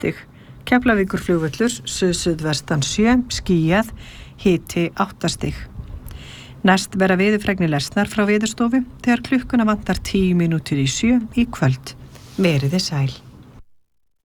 stig. Keflavíkurflugvöllur suðsuðvestan 7, skýjað, hiti 8 stig. Næst verða veðurfregnir lesnar frá Veðurstofu þegar klukkuna vantar 10 mínútur í 7 í kvöld. Verið þið sæl.